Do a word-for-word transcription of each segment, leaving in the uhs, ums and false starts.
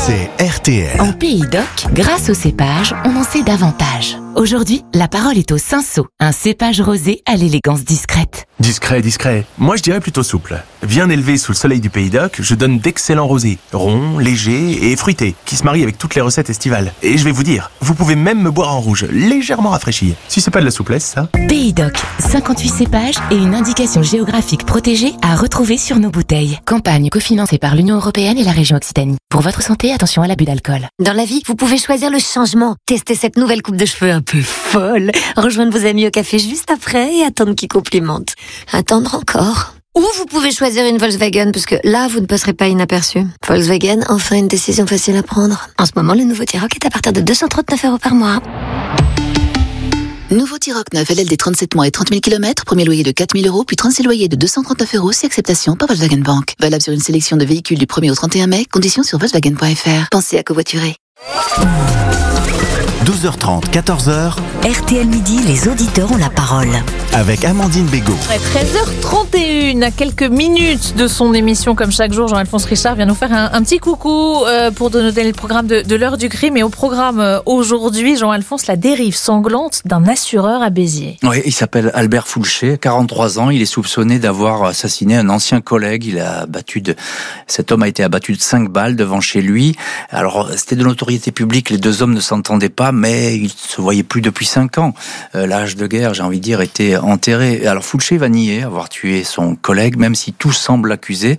c'est R T L. En Pays d'Oc, grâce au cépage, on en sait davantage. Aujourd'hui, la parole est au cinsault, un cépage rosé à l'élégance discrète. Discret, discret. Moi, je dirais plutôt souple. Bien élevé sous le soleil du Pays d'Oc, je donne d'excellents rosés, ronds, légers et fruités, qui se marient avec toutes les recettes estivales. Et je vais vous dire, vous pouvez même me boire en rouge, légèrement rafraîchi. Si c'est pas de la souplesse, ça. Pays d'Oc, cinquante-huit cépages et une indication géographique protégée à retrouver sur nos bouteilles. Campagne cofinancée par l'Union européenne et la région Occitanie. Pour votre santé, attention à l'abus d'alcool. Dans la vie, vous pouvez choisir le changement. Testez cette nouvelle coupe de cheveux un peu folle. Rejoindre vos amis au café juste après et attendre qu'ils complimentent. Attendre encore. Ou vous pouvez choisir une Volkswagen, parce que là, vous ne passerez pas inaperçu. Volkswagen, enfin une décision facile à prendre. En ce moment, le nouveau T-Roc est à partir de deux cent trente-neuf euros par mois. Nouveau T-Roc neuf L L D trente-sept mois et trente mille kilomètres, premier loyer de quatre mille euros, puis trente-six loyers de deux cent trente-neuf euros si acceptation par Volkswagen Bank. Valable sur une sélection de véhicules du premier au trente et un mai, conditions sur volkswagen point f r. Pensez à covoiturer. douze heures trente, quatorze heures. R T L Midi, les auditeurs ont la parole. Avec Amandine Bégaud. treize heures trente et une, à quelques minutes de son émission, comme chaque jour, Jean-Alphonse Richard vient nous faire un, un petit coucou euh, pour donner le programme de, de l'heure du crime. Et au programme euh, aujourd'hui, Jean-Alphonse, la dérive sanglante d'un assureur à Béziers. Oui, il s'appelle Albert Foulcher, quarante-trois ans. Il est soupçonné d'avoir assassiné un ancien collègue. Il a abattu de... Cet homme a été abattu de cinq balles devant chez lui. Alors, c'était de notoriété publique. Les deux hommes ne s'entendaient pas, mais ils se voyaient plus depuis cinq ans. Euh, l'âge de guerre, j'ai envie de dire, était enterré. Alors Foulcher va nier avoir tué son collègue, même si tout semble l'accuser.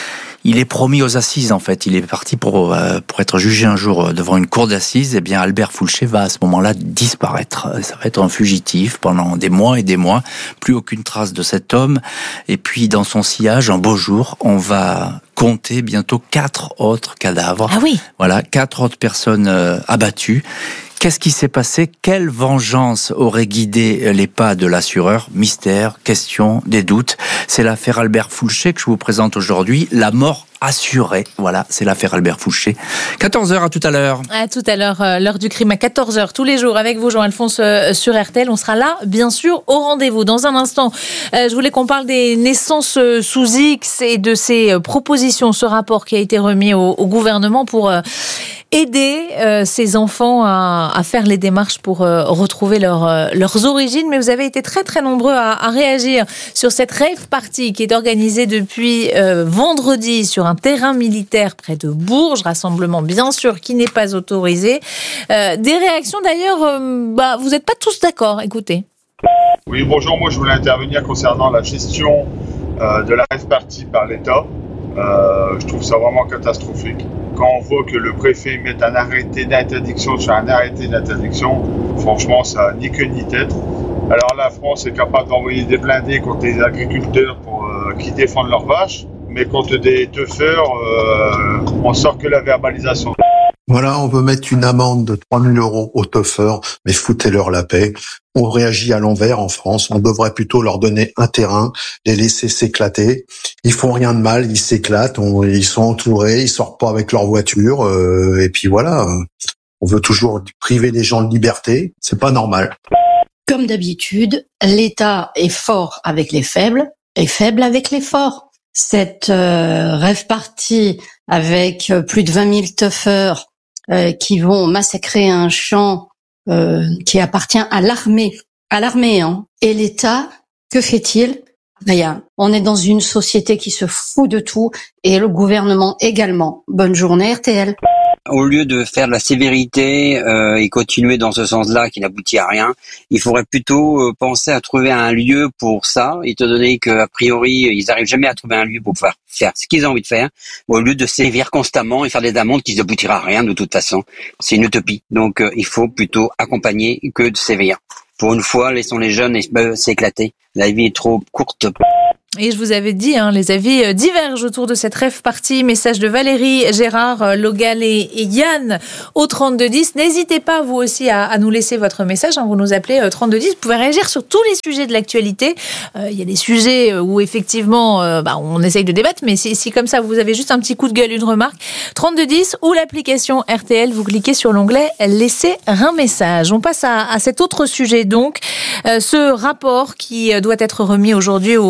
Il est promis aux assises, en fait. Il est parti pour, euh, pour être jugé un jour devant une cour d'assises. Eh bien, Albert Foulcher va à ce moment-là disparaître. Ça va être un fugitif pendant des mois et des mois. Plus aucune trace de cet homme. Et puis, dans son sillage, un beau jour, on va compter bientôt quatre autres cadavres. Ah oui. Voilà, quatre autres personnes euh, abattues. Qu'est-ce qui s'est passé? Quelle vengeance aurait guidé les pas de l'assureur? Mystère, question, des doutes. C'est l'affaire Albert Foulcher que je vous présente aujourd'hui. La mort assurée. Voilà, c'est l'affaire Albert Foulcher. quatorze heures, à tout à l'heure. À tout à l'heure, euh, l'heure du crime à quatorze heures, tous les jours, avec vous, Jean-Alphonse, euh, sur R T L. On sera là, bien sûr, au rendez-vous. Dans un instant, euh, je voulais qu'on parle des naissances euh, sous X et de ces euh, propositions, ce rapport qui a été remis au, au gouvernement pour euh, aider euh, ces enfants à, à faire les démarches pour euh, retrouver leur, euh, leurs origines. Mais vous avez été très, très nombreux à, à réagir sur cette rave party qui est organisée depuis euh, vendredi sur un terrain militaire près de Bourges, rassemblement bien sûr qui n'est pas autorisé. Euh, des réactions d'ailleurs, euh, bah, vous n'êtes pas tous d'accord, écoutez. Oui, bonjour, moi je voulais intervenir concernant la gestion euh, de la rave party par l'État. Euh, je trouve ça vraiment catastrophique. Quand on voit que le préfet met un arrêté d'interdiction sur un arrêté d'interdiction, franchement ça n'a ni queue ni tête. Alors la France est capable d'envoyer des blindés contre les agriculteurs pour, euh, qui défendent leurs vaches, mais contre des teufeurs, euh, on sort que la verbalisation. Voilà, on veut mettre une amende de trois mille euros aux teufeurs, mais foutez-leur la paix. On réagit à l'envers en France, on devrait plutôt leur donner un terrain, les laisser s'éclater. Ils font rien de mal, ils s'éclatent, on, ils sont entourés, ils sortent pas avec leur voiture, euh, et puis voilà. On veut toujours priver les gens de liberté, c'est pas normal. Comme d'habitude, l'État est fort avec les faibles et faible avec les forts. Cette euh, rave party avec euh, plus de vingt mille teufeurs euh, qui vont massacrer un champ euh, qui appartient à l'armée, à l'armée, hein. Et l'État, que fait-il? Rien. On est dans une société qui se fout de tout et le gouvernement également. Bonne journée R T L. Au lieu de faire de la sévérité euh, et continuer dans ce sens-là qui n'aboutit à rien, il faudrait plutôt euh, penser à trouver un lieu pour ça, étant donné qu'a priori, ils n'arrivent jamais à trouver un lieu pour pouvoir faire ce qu'ils ont envie de faire, au lieu de sévir constamment et faire des amendes qui n'aboutira à rien de toute façon. C'est une utopie. Donc euh, il faut plutôt accompagner que de sévir. Pour une fois, laissons les jeunes s'éclater. La vie est trop courte. Et je vous avais dit, hein, les avis divergent autour de cette rave party. Message de Valérie, Gérard, Logal et, et Yann au trente-deux dix. N'hésitez pas, vous aussi, à, à nous laisser votre message. Hein, vous nous appelez euh, trente-deux dix. Vous pouvez réagir sur tous les sujets de l'actualité. Il euh, y a des sujets où, effectivement, euh, bah, on essaye de débattre. Mais si, si, comme ça, vous avez juste un petit coup de gueule, une remarque, trente-deux dix ou l'application R T L, vous cliquez sur l'onglet « Laisser un message ». On passe à, à cet autre sujet, donc. Euh, ce rapport qui doit être remis aujourd'hui au, au gouvernement.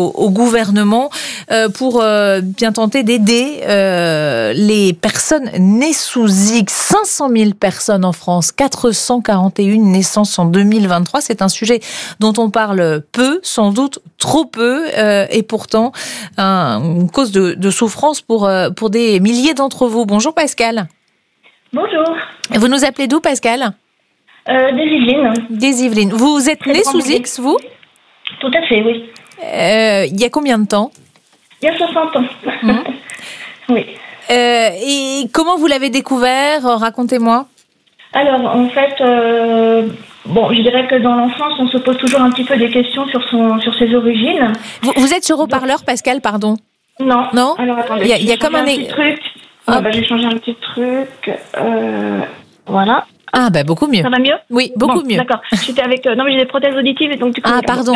gouvernement euh, pour euh, bien tenter d'aider euh, les personnes nées sous X. cinq cent mille personnes en France, quatre cent quarante et une naissances en deux mille vingt-trois. C'est un sujet dont on parle peu, sans doute trop peu, euh, et pourtant un, une cause de, de souffrance pour, euh, pour des milliers d'entre vous. Bonjour Pascal. Bonjour. Vous nous appelez d'où Pascal ? euh, Des Yvelines. Des Yvelines. Vous êtes né sous X, vous ? Tout à fait, oui. Euh, il y a combien de temps ? Il y a soixante ans. Mmh. Oui. Euh, et comment vous l'avez découvert ? Racontez-moi. Alors, en fait, euh, bon, je dirais que dans l'enfance, on se pose toujours un petit peu des questions sur, son, sur ses origines. Vous, vous êtes sur haut-parleur, Pascal, pardon ? Non. Non ? Alors, attendez. Il y a, il y a comme un... un petit truc. Ah, bah, j'ai changé un petit truc. Euh, voilà. Ah, bah, beaucoup mieux. Ça va mieux ? Oui, beaucoup bon, mieux. D'accord. J'étais avec... Euh, non, mais j'ai des prothèses auditives et donc du coup... Ah, pardon.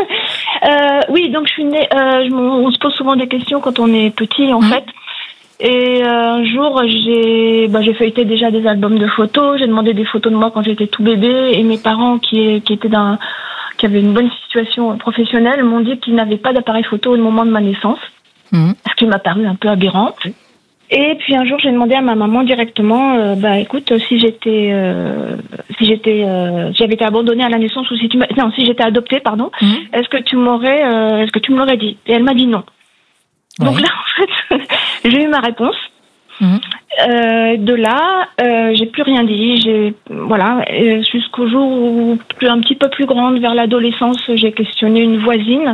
euh, oui, donc je suis née... Euh, je, on se pose souvent des questions quand on est petit, en mmh. fait. Et euh, un jour, j'ai, bah, j'ai feuilleté déjà des albums de photos. J'ai demandé des photos de moi quand j'étais tout bébé. Et mes parents, qui, qui étaient dans, qui avaient une bonne situation professionnelle, m'ont dit qu'ils n'avaient pas d'appareil photo au moment de ma naissance, mmh. ce qui m'a paru un peu aberrant. Et puis un jour, j'ai demandé à ma maman directement, euh, bah écoute, si j'étais, euh, si j'étais, euh, si j'avais été abandonnée à la naissance ou si tu m'as, non, si j'étais adoptée, pardon, mmh. est-ce que tu m'aurais, euh, est-ce que tu me l'aurais dit ? Et elle m'a dit non. Ouais. Donc là, en fait, j'ai eu ma réponse. Mmh. Euh, de là, euh, j'ai plus rien dit. J'ai, voilà, euh, jusqu'au jour où, un petit peu plus grande, vers l'adolescence, j'ai questionné une voisine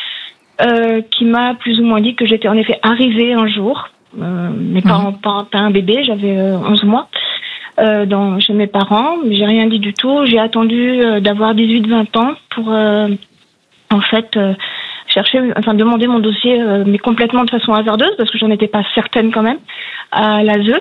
euh, qui m'a plus ou moins dit que j'étais en effet arrivée un jour, euh, mais mmh. pas, pas, pas un bébé, j'avais euh, onze mois, euh, dans, chez mes parents, mais j'ai rien dit du tout. J'ai attendu euh, d'avoir dix-huit vingt ans pour, euh, en fait... Euh, chercher, enfin demander mon dossier, euh, mais complètement de façon hasardeuse, parce que j'en étais pas certaine quand même, à l'A S E.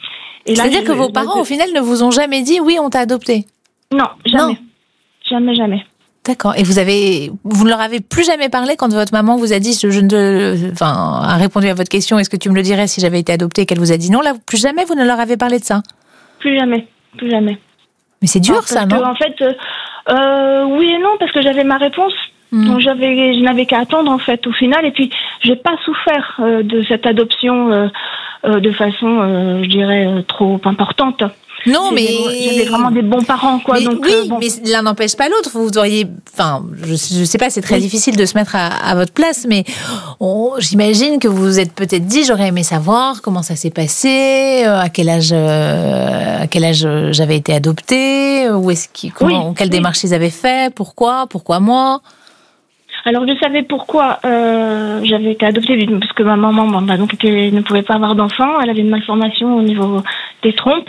Et c'est-à-dire que vos parents, au final, ne vous ont jamais dit « oui, on t'a adopté ». Non, jamais. Non. Jamais, jamais. D'accord. Et vous avez, vous ne leur avez plus jamais parlé quand votre maman vous a dit, je ne, enfin, a répondu à votre question, est-ce que tu me le dirais si j'avais été adoptée, qu'elle vous a dit non, là, plus jamais vous ne leur avez parlé de ça ? Plus jamais, plus jamais. Mais c'est dur, alors, ça, non ? que, En fait, euh, euh, oui et non, parce que j'avais ma réponse. Mmh. Donc j'avais, je n'avais qu'à attendre en fait au final, et puis j'ai pas souffert euh, de cette adoption euh, euh, de façon, euh, je dirais, euh, trop importante. Non, mais j'avais vraiment des bons parents, quoi. Mais donc, oui, euh, bon. mais l'un n'empêche pas l'autre. Vous auriez, enfin, je, je sais pas, c'est très oui. difficile de se mettre à, à votre place, mais on, j'imagine que vous vous êtes peut-être dit, j'aurais aimé savoir comment ça s'est passé, euh, à quel âge, euh, à quel âge j'avais été adoptée, où est-ce qu'ils, comment, oui, quelle oui. démarche ils avaient fait, pourquoi, pourquoi moi. Alors je savais pourquoi euh, j'avais été adoptée, parce que ma maman bah, donc, était, ne pouvait pas avoir d'enfant, elle avait une malformation au niveau des trompes.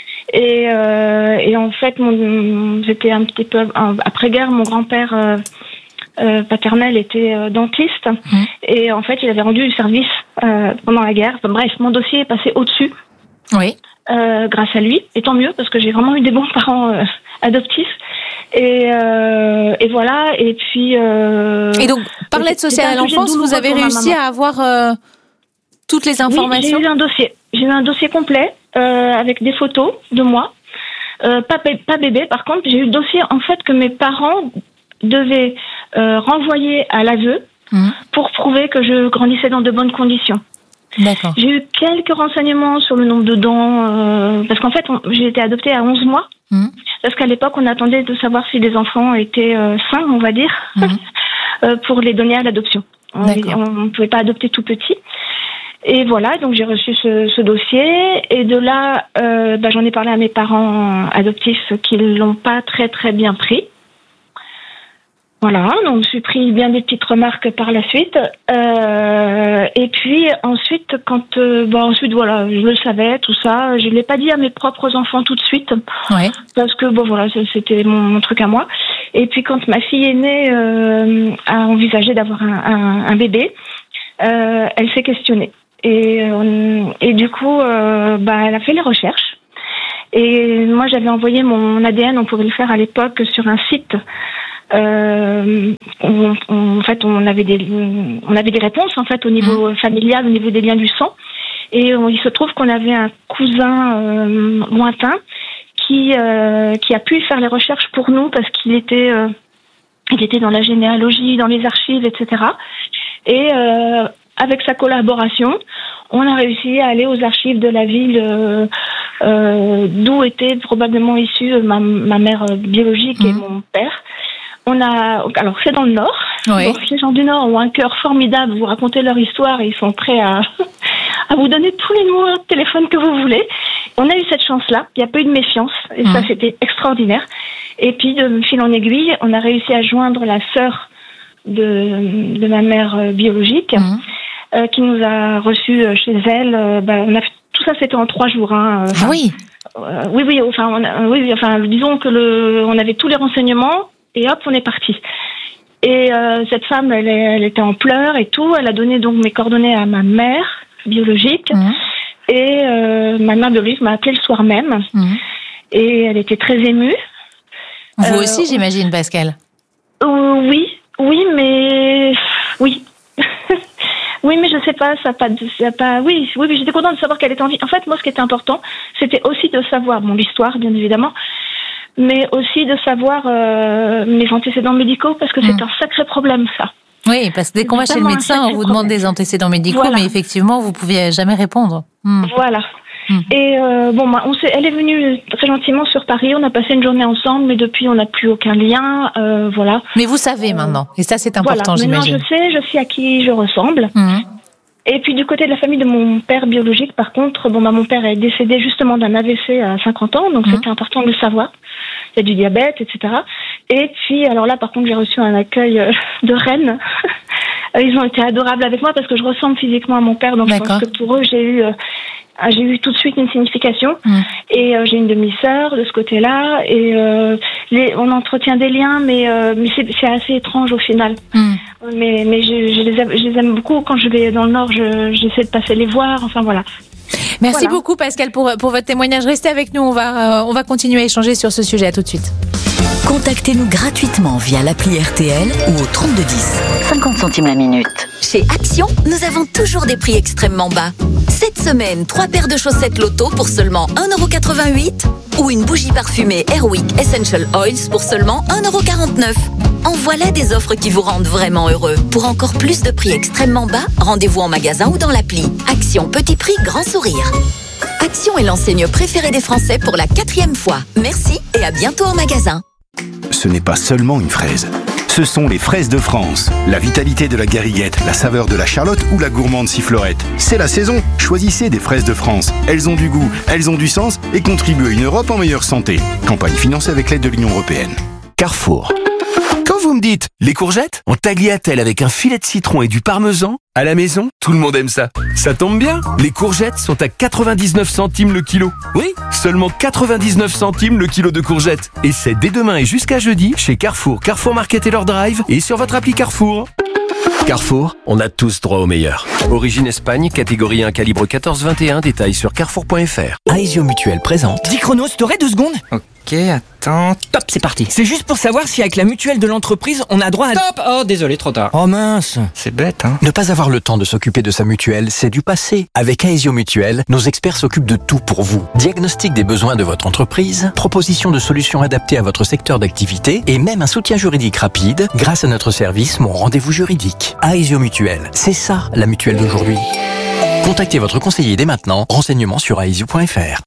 Et, euh, et en fait, mon, j'étais un petit peu après-guerre, mon grand-père euh, euh, paternel était euh, dentiste, mmh. et en fait, il avait rendu du service euh, pendant la guerre. Enfin, bref, mon dossier est passé au-dessus. Oui. Euh, grâce à lui, et tant mieux parce que j'ai vraiment eu des bons parents euh, adoptifs. Et, euh, et voilà, et puis... Euh, et donc, par l'aide sociale à l'enfance, vous avez réussi à avoir euh, toutes les informations ? Oui, j'ai eu un dossier. J'ai eu un dossier complet euh, avec des photos de moi. Euh, pas, pas bébé, par contre, j'ai eu le dossier en fait que mes parents devaient euh, renvoyer à l'A S E mmh. pour prouver que je grandissais dans de bonnes conditions. D'accord. J'ai eu quelques renseignements sur le nombre de dents, euh, parce qu'en fait, on, j'ai été adoptée à onze mois. Mmh. Parce qu'à l'époque, on attendait de savoir si les enfants étaient euh, sains, on va dire, mmh. euh, pour les donner à l'adoption. On ne pouvait pas adopter tout petit. Et voilà, donc j'ai reçu ce, ce dossier. Et de là, euh, bah, j'en ai parlé à mes parents adoptifs qui ne l'ont pas très très bien pris. Voilà, donc je suis pris bien des petites remarques par la suite. Euh, et puis ensuite, quand, euh, bon ensuite voilà, je le savais tout ça. Je l'ai pas dit à mes propres enfants tout de suite, ouais. parce que bon voilà, c'était mon, mon truc à moi. Et puis quand ma fille est née, euh, a envisagé d'avoir un, un, un bébé, euh, elle s'est questionnée. Et, euh, et du coup, euh, bah elle a fait les recherches. Et moi, j'avais envoyé mon A D N, on pouvait le faire à l'époque sur un site. Euh, on, on, en fait, on avait des, on avait des réponses en fait au niveau mmh. familial, au niveau des liens du sang, et on, il se trouve qu'on avait un cousin euh, lointain qui euh, qui a pu faire les recherches pour nous parce qu'il était euh, il était dans la généalogie, dans les archives, et cetera. Et euh, avec sa collaboration, on a réussi à aller aux archives de la ville euh, euh, d'où était probablement issue ma, ma mère biologique mmh. et mon père. On a, alors c'est dans le Nord. Oui. Donc, les gens du Nord ont un cœur formidable. Vous racontez leur histoire et ils sont prêts à, à vous donner tous les numéros de téléphone que vous voulez. On a eu cette chance-là. Il n'y a pas eu de méfiance et mmh. ça c'était extraordinaire. Et puis de fil en aiguille, on a réussi à joindre la sœur de, de ma mère biologique. Mmh. Euh, qui nous a reçus chez elle. Euh, bah, on a, tout ça, c'était en trois jours. Hein, ah oui. Euh, oui, oui. Enfin, on a, oui, oui. Enfin, disons que le, on avait tous les renseignements et hop, on est parti. Et euh, cette femme, elle, elle était en pleurs et tout. Elle a donné donc mes coordonnées à ma mère biologique mmh. et euh, ma mère biologique m'a appelé le soir même mmh. et elle était très émue. Vous euh, aussi, j'imagine, Pascal. Euh, oui, oui, mais oui. Oui, mais je sais pas, ça a pas, ça a pas. Oui, oui, j'étais contente de savoir qu'elle était en vie. En fait, moi, ce qui était important, c'était aussi de savoir, bon, l'histoire, bien évidemment, mais aussi de savoir euh, mes antécédents médicaux, parce que mmh. c'est un sacré problème, ça. Oui, parce que dès qu'on va chez le médecin, on vous demande des antécédents médicaux, voilà. mais effectivement, vous pouviez jamais répondre. Mmh. Voilà. Mmh. Et euh, bon, bah, on s'est, elle est venue très gentiment sur Paris. On a passé une journée ensemble, mais depuis, on n'a plus aucun lien. Euh, voilà. Mais vous savez maintenant, et ça, c'est important, voilà. j'imagine. Maintenant, je sais, je sais à qui je ressemble. Mmh. Et puis du côté de la famille de mon père biologique, par contre, bon, bah, mon père est décédé justement d'un A V C à cinquante ans, donc mmh. c'était important de le savoir. Il y a du diabète, et cetera. Et puis, alors là, par contre, j'ai reçu un accueil de reine. Ils ont été adorables avec moi parce que je ressemble physiquement à mon père, donc D'accord. je pense que pour eux, j'ai eu... Euh, J'ai eu tout de suite une signification mmh. et euh, j'ai une demi-sœur de ce côté-là et euh, les, on entretient des liens, mais, euh, mais c'est, c'est assez étrange au final. Mmh. Mais, mais je, je, les aime, je les aime beaucoup. Quand je vais dans le Nord, je, j'essaie de passer les voir. Enfin voilà. Merci voilà. beaucoup Pascal pour, pour votre témoignage. Restez avec nous, on va, euh, on va continuer à échanger sur ce sujet. À tout de suite. Contactez-nous gratuitement via l'appli R T L ou au trente-deux dix. cinquante centimes la minute. Chez Action, nous avons toujours des prix extrêmement bas. Cette semaine, trois paires de chaussettes Lotto pour seulement un euro quatre-vingt-huit ou une bougie parfumée Airwick Essential Oils pour seulement un euro quarante-neuf. En voilà des offres qui vous rendent vraiment heureux. Pour encore plus de prix extrêmement bas, rendez-vous en magasin ou dans l'appli. Action, petit prix, grand sourire. Action est l'enseigne préférée des Français pour la quatrième fois. Merci et à bientôt en magasin. Ce n'est pas seulement une fraise. Ce sont les fraises de France. La vitalité de la gariguette, la saveur de la charlotte ou la gourmande sifflorette. C'est la saison. Choisissez des fraises de France. Elles ont du goût, elles ont du sens et contribuent à une Europe en meilleure santé. Campagne financée avec l'aide de l'Union européenne. Carrefour. Quand vous me dites les courgettes en tagliatelle avec un filet de citron et du parmesan, à la maison, tout le monde aime ça. Ça tombe bien, les courgettes sont à quatre-vingt-dix-neuf centimes le kilo. Oui, seulement quatre-vingt-dix-neuf centimes le kilo de courgettes. Et c'est dès demain et jusqu'à jeudi chez Carrefour, Carrefour Market et leur drive et sur votre appli Carrefour. Carrefour, on a tous droit au meilleur. Origine Espagne, catégorie un, calibre quatorze vingt et un, détails sur carrefour point f r. Aesio Mutuelle présente. dix chronos, t'aurais deux secondes ? Ok, attends, top, c'est parti. C'est juste pour savoir si avec la mutuelle de l'entreprise, on a droit à... Stop. Oh, désolé, trop tard. Oh mince. C'est bête, hein. Ne pas avoir le temps de s'occuper de sa mutuelle, c'est du passé. Avec Aesio Mutuelle, nos experts s'occupent de tout pour vous. Diagnostic des besoins de votre entreprise, proposition de solutions adaptées à votre secteur d'activité et même un soutien juridique rapide grâce à notre service Mon Rendez-vous Juridique. Aesio Mutuelle, c'est ça la mutuelle d'aujourd'hui. Contactez votre conseiller dès maintenant. Renseignements sur aesio point f r.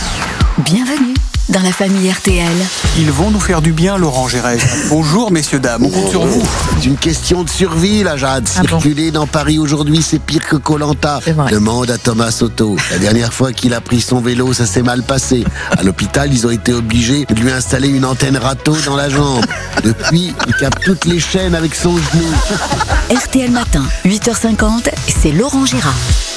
Bienvenue dans la famille R T L. Ils vont nous faire du bien, Laurent Gérès. Bonjour, messieurs, dames, on compte sur vous. C'est une question de survie, là, Jade. Circuler dans Paris aujourd'hui, c'est pire que Koh-Lanta. Demande à Thomas Soto. La dernière fois qu'il a pris son vélo, ça s'est mal passé. À l'hôpital, ils ont été obligés de lui installer une antenne râteau dans la jambe. Depuis, il capte toutes les chaînes avec son genou. R T L Matin, huit heures cinquante, c'est Laurent Gérard.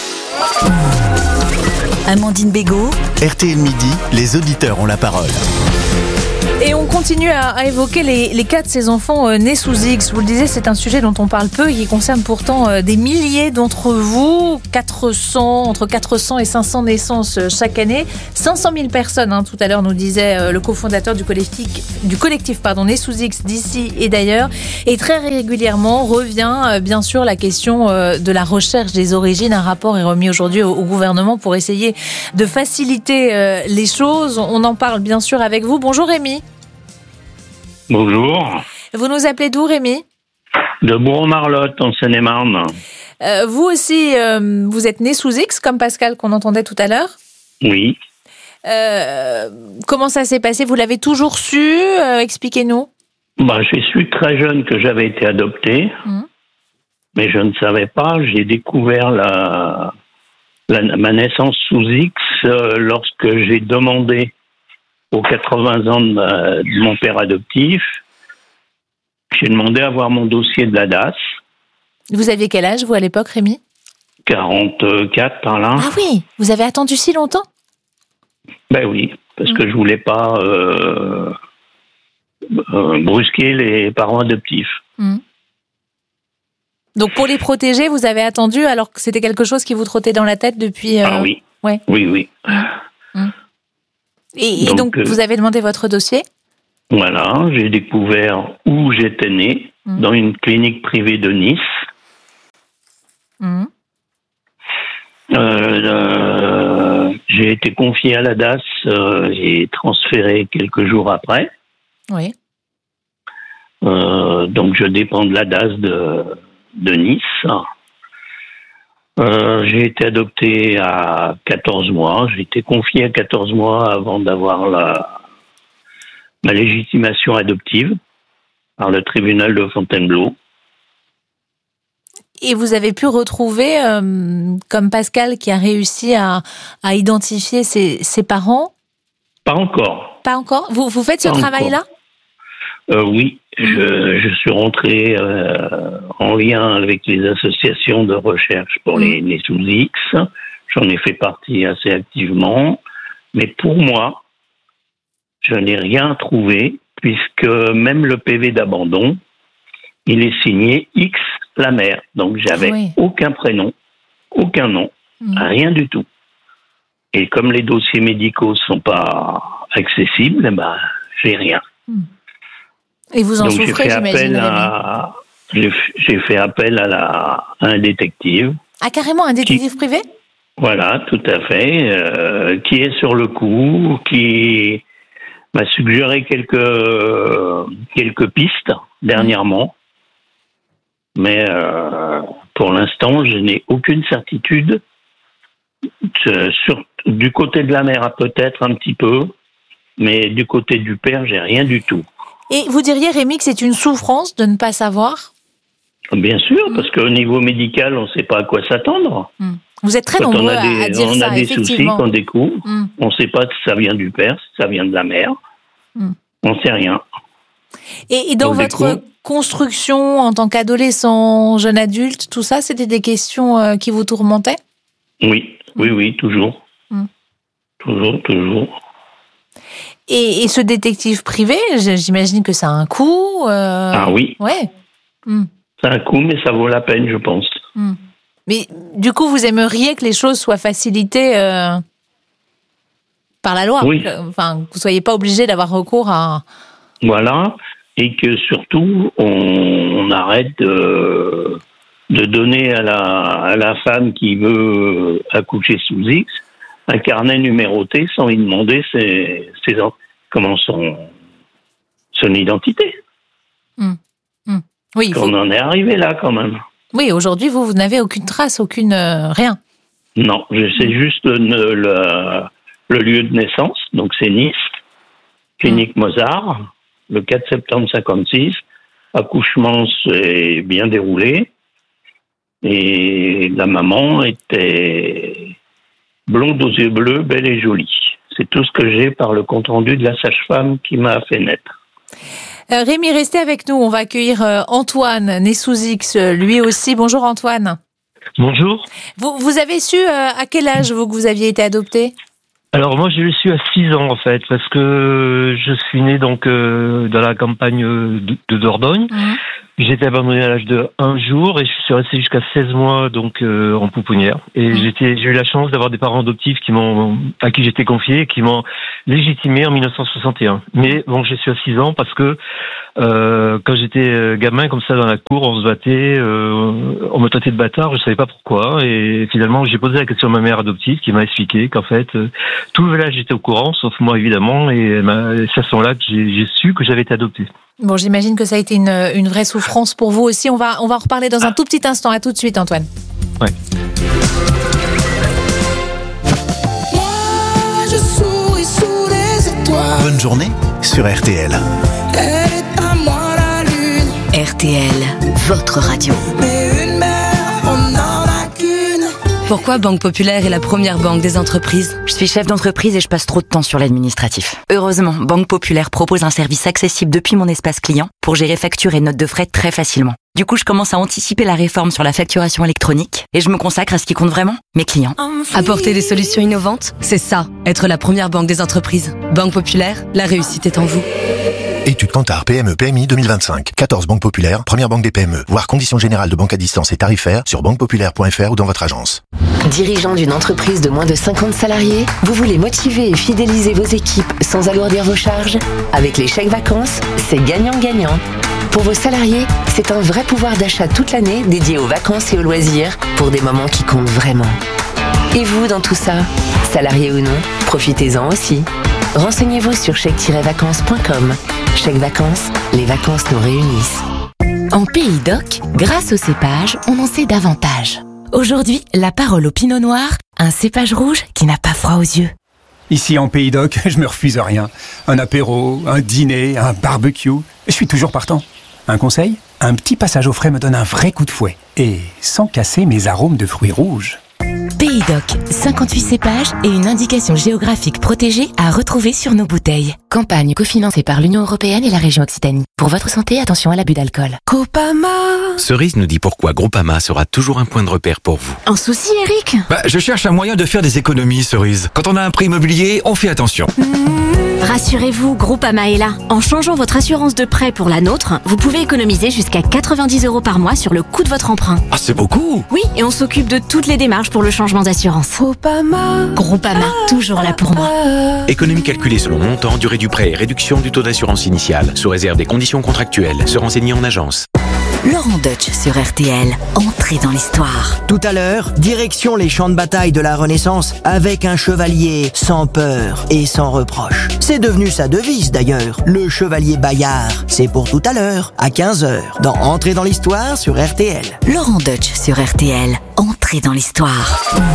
Amandine Bégaud. R T L Midi, les auditeurs ont la parole. Et on continue à, à évoquer les, les cas de ces enfants euh, nés sous X. Vous le disiez, c'est un sujet dont on parle peu et qui concerne pourtant euh, des milliers d'entre vous. quatre cents, entre quatre cents et cinq cents naissances euh, chaque année. cinq cent mille personnes, hein, tout à l'heure nous disait euh, le cofondateur du collectif, du collectif pardon, nés sous X d'ici et d'ailleurs. Et très régulièrement revient euh, bien sûr la question euh, de la recherche des origines. Un rapport est remis aujourd'hui au, au gouvernement pour essayer de faciliter euh, les choses. On en parle bien sûr avec vous. Bonjour Rémi. Bonjour. Vous nous appelez d'où, Rémi ? De Bourg-en-Marlotte, en Seine-et-Marne. Euh, vous aussi, euh, vous êtes né sous X, comme Pascal qu'on entendait tout à l'heure. Oui. Euh, comment ça s'est passé? Vous l'avez toujours su? euh, Expliquez-nous. Bah, j'ai su très jeune que j'avais été adopté, Mmh. mais je ne savais pas. J'ai découvert la, la- ma naissance sous X euh, lorsque j'ai demandé aux quatre-vingts ans de, ma- de mon père adoptif. J'ai demandé à voir mon dossier de la D A S, Vous aviez quel âge, vous, à l'époque, Rémi? quarante-quatre par là. Ah oui, vous avez attendu si longtemps? Ben oui, parce que je voulais pas euh, euh, brusquer les parents adoptifs. Mmh. Donc, pour les protéger, vous avez attendu alors que c'était quelque chose qui vous trottait dans la tête depuis... euh, Ah oui. Ouais. Oui, oui. Et, et Donc, donc, euh, vous avez demandé votre dossier? Voilà, j'ai découvert où j'étais né, Mmh. dans une clinique privée de Nice. Mmh. Euh, euh, j'ai été confié à la D A S euh, et transféré quelques jours après. Oui. Euh, donc je dépends de la D A S de, de Nice. Euh, j'ai été adopté à quatorze mois. J'ai été confié à quatorze mois avant d'avoir la, ma légitimation adoptive par le tribunal de Fontainebleau. Et vous avez pu retrouver, euh, comme Pascal qui a réussi à, à identifier ses, ses parents? Pas encore. Pas encore? Vous, vous faites ce Pas travail-là? Euh, oui, je, je suis rentré euh, en lien avec les associations de recherche pour les, les sous-X. J'en ai fait partie assez activement. Mais pour moi, je n'ai rien trouvé, puisque même le P V d'abandon, il est signé X la mère. Donc j'avais Oui. aucun prénom, aucun nom, rien du tout. Et comme les dossiers médicaux sont pas accessibles, eh ben, j'ai rien. Et vous en Donc j'ai souffrez, fait j'imagine, appel Rémi. à, j'ai, j'ai fait appel à, la, à un détective. Ah, carrément, un détective privé? Voilà, tout à fait, euh, qui est sur le coup, qui m'a suggéré quelques quelques pistes dernièrement, mais euh, pour l'instant, je n'ai aucune certitude. Euh, Sur, du côté de la mère, peut-être un petit peu, mais du côté du père, j'ai rien du tout. Et vous diriez, Rémi, que c'est une souffrance de ne pas savoir? Bien sûr, parce qu'au niveau médical, on ne sait pas à quoi s'attendre. Vous êtes très Quand nombreux on a des, à, à dire on ça, a des soucis effectivement. qu'on découvre, Mm. on ne sait pas si ça vient du père, si ça vient de la mère. Mm. On ne sait rien. Et, et dans On votre découvre. construction en tant qu'adolescent, jeune adulte, tout ça, c'était des questions euh, qui vous tourmentaient? Oui, oui, oui, toujours. Mm. Toujours, toujours. Et, et ce détective privé, j- j'imagine que ça a un coût. euh, Ah oui. Ouais. Mm. C'est un coup, mais ça vaut la peine, je pense. Mm. Mais du coup, vous aimeriez que les choses soient facilitées euh, par la loi? Oui. Que- Enfin, que vous ne soyez pas obligé d'avoir recours à... Voilà. Et que surtout, on, on arrête de, de donner à la, à la femme qui veut accoucher sous X un carnet numéroté sans lui demander ses, ses, en- comment son, son identité. Mm. Mm. Oui, il faut- On en est arrivé là quand même. oui, aujourd'hui, vous, vous n'avez aucune trace, aucune... euh, rien. Non, je sais juste le, le, le lieu de naissance, donc c'est Nice, clinique Mozart, le quatre septembre cinquante-six. Accouchement s'est bien déroulé et la maman était blonde aux yeux bleus, belle et jolie. C'est tout ce que j'ai par le compte-rendu de la sage-femme qui m'a fait naître. Euh, Rémi, restez avec nous. On va accueillir euh, Antoine, né sous X, euh, lui aussi. Bonjour Antoine. Bonjour. Vous, vous avez su euh, à quel âge vous que vous aviez été adopté? Alors moi je l'ai su à six ans en fait parce que je suis né donc euh, dans la campagne de, de Dordogne. Mmh. J'ai été abandonné à l'âge de un jour et je suis resté jusqu'à seize mois donc euh, en pouponnière. Et Mmh. j'étais, j'ai eu la chance d'avoir des parents adoptifs qui m'ont, à qui j'étais confié et qui m'ont légitimé en dix-neuf cent soixante et un. Mais bon, j'ai su à six ans parce que euh, quand j'étais euh, gamin comme ça dans la cour, on se battait, euh, on me traitait de bâtard, je savais pas pourquoi. Et finalement, j'ai posé la question à ma mère adoptive qui m'a expliqué qu'en fait euh, tout le village était au courant, sauf moi évidemment. Et elle m'a- c'est à ce moment-là que j'ai, j'ai su que j'avais été adopté. Bon, j'imagine que ça a été une, une vraie souffrance. France pour vous aussi. On va, on va en reparler dans un tout petit instant. À tout de suite, Antoine. Ouais. Bonne journée sur R T L. R T L, votre radio. Pourquoi Banque Populaire est la première banque des entreprises ? Je suis chef d'entreprise et je passe trop de temps sur l'administratif. Heureusement, Banque Populaire propose un service accessible depuis mon espace client pour gérer factures et notes de frais très facilement. Du coup, je commence à anticiper la réforme sur la facturation électronique et je me consacre à ce qui compte vraiment, mes clients. Apporter des solutions innovantes, c'est ça, être la première banque des entreprises. Banque Populaire, la réussite est en vous. Étude Kantar P M E P M I deux mille vingt-cinq. quatorze banques populaires, première banque des P M E. Voir conditions générales de banque à distance et tarifaires sur banque populaire point f r ou dans votre agence. Dirigeant d'une entreprise de moins de cinquante salariés, vous voulez motiver et fidéliser vos équipes sans alourdir vos charges ? Avec les chèques vacances, c'est gagnant-gagnant. Pour vos salariés, c'est un vrai pouvoir d'achat toute l'année dédié aux vacances et aux loisirs pour des moments qui comptent vraiment. Et vous dans tout ça, salarié ou non, profitez-en aussi. Renseignez-vous sur chèque tiret vacances point com. Chèque vacances, les vacances nous réunissent. En Pays d'Oc, grâce au cépage, on en sait davantage. Aujourd'hui, la parole au pinot noir, un cépage rouge qui n'a pas froid aux yeux. Ici en Pays d'Oc, je me refuse à rien. Un apéro, un dîner, un barbecue, je suis toujours partant. Un conseil ? Un petit passage au frais me donne un vrai coup de fouet. Et sans casser mes arômes de fruits rouges. Pays d'Oc, cinquante-huit cépages et une indication géographique protégée à retrouver sur nos bouteilles. Campagne cofinancée par l'Union Européenne et la région Occitanie. Pour votre santé, attention à l'abus d'alcool. Groupama. Cerise nous dit pourquoi Groupama sera toujours un point de repère pour vous. Un souci, Eric ? Bah, je cherche un moyen de faire des économies, Cerise. Quand on a un prêt immobilier, on fait attention. Mmh. Rassurez-vous, Groupama est là. En changeant votre assurance de prêt pour la nôtre, vous pouvez économiser jusqu'à quatre-vingt-dix euros par mois sur le coût de votre emprunt. Ah, c'est beaucoup. Oui, et on s'occupe de toutes les démarches pour le changement d'assurance. Groupama. Groupama, toujours là pour moi. Économie calculée selon montant, durée du prêt et réduction du taux d'assurance initiale, sous réserve des conditions contractuelles. Se renseigner en agence. Laurent Deutsch sur R T L, entrée dans l'histoire. Tout à l'heure, direction les champs de bataille de la Renaissance avec un chevalier sans peur et sans reproche. C'est devenu sa devise d'ailleurs, le chevalier Bayard. C'est pour tout à l'heure, à quinze heures, dans Entrée dans l'histoire sur R T L. Laurent Deutsch sur R T L, entrée dans l'histoire.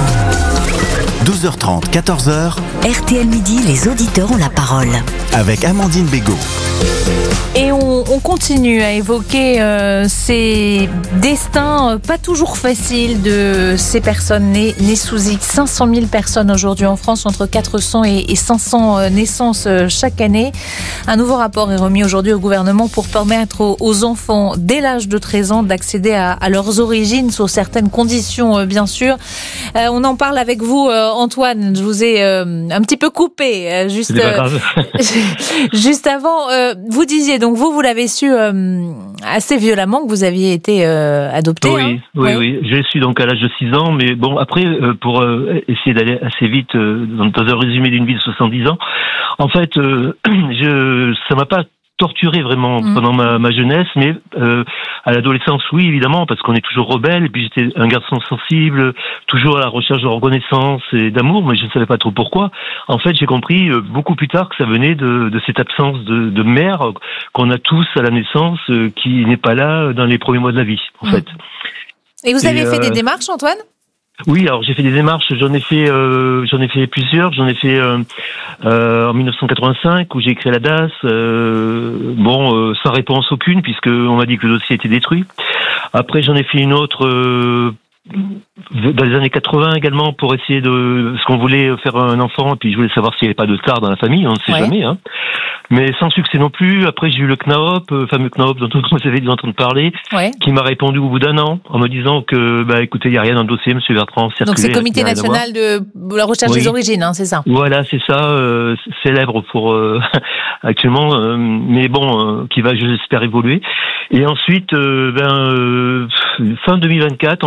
douze heures trente, quatorze heures. R T L Midi, les auditeurs ont la parole. Avec Amandine Bégaud. Et on, on continue à évoquer euh, ces destins euh, pas toujours faciles de ces personnes nées, nées sous X. cinq cent mille personnes aujourd'hui en France, entre quatre cents et, et cinq cents euh, naissances euh, chaque année. Un nouveau rapport est remis aujourd'hui au gouvernement pour permettre aux, aux enfants dès l'âge de treize ans d'accéder à, à leurs origines sous certaines conditions, euh, bien sûr. Euh, on en parle avec vous, euh, Antoine. Je vous ai euh, un petit peu coupé euh, juste, euh, juste avant. Euh, vous disiez donc vous, vous l'avez su euh, assez violemment que vous aviez été euh, adopté. Oui, hein oui, oui. Je suis donc à l'âge de six ans, mais bon, après, euh, pour euh, essayer d'aller assez vite euh, dans, dans un résumé d'une vie de soixante-dix ans, en fait, euh, je, ça m'a pas torturé vraiment mmh. pendant ma, ma jeunesse, mais euh, à l'adolescence, oui, évidemment, parce qu'on est toujours rebelle, et puis j'étais un garçon sensible, toujours à la recherche de reconnaissance et d'amour, mais je ne savais pas trop pourquoi. En fait, j'ai compris euh, beaucoup plus tard que ça venait de, de cette absence de, de mère qu'on a tous à la naissance, euh, qui n'est pas là dans les premiers mois de la vie, en mmh. fait. Et vous avez et, fait euh, des démarches, Antoine ? Oui, alors j'ai fait des démarches, j'en ai fait, euh, j'en ai fait plusieurs, j'en ai fait euh, euh, en dix-neuf cent quatre-vingt-cinq où j'ai écrit à la D A S, euh, bon, euh, sans réponse aucune puisque on m'a dit que le dossier était détruit. Après j'en ai fait une autre euh, dans les années quatre-vingts également pour essayer de, parce qu'on voulait faire un enfant et puis je voulais savoir s'il n'y avait pas de star dans la famille, on ne sait ouais. jamais, hein. Mais sans succès non plus. Après, j'ai eu le C N A O P, le fameux C N A O P dont vous avez dû entendre parler, ouais. qui m'a répondu au bout d'un an en me disant que, bah, écoutez, il n'y a rien dans le dossier, monsieur Bertrand. Donc c'est le Comité national de la recherche oui. des origines, hein, c'est ça. Voilà, c'est ça, euh, célèbre pour euh, actuellement, euh, mais bon, euh, qui va, j'espère, évoluer. Et ensuite, euh, ben, euh, fin deux mille vingt-quatre, en fait,